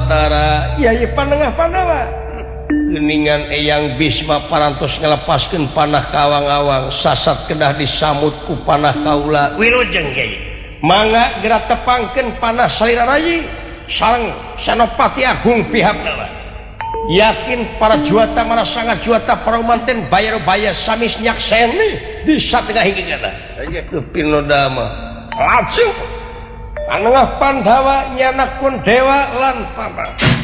Batara Yai Panengah Pandawa geningan Eyang Bisma parantos ngelepaskeun panah kawang-awang sasat kedah disamut ku panah kaula wilujeng Yai mangga gerak tepangkeun panah salira rayi sareng Senopati Agung pihakna yakin para juata mana sangat juata para umanten bayar-bayar samis nyakseni di satengah hingga itu pinodama laju Panengah Pandawa nyanakun dewa lan pama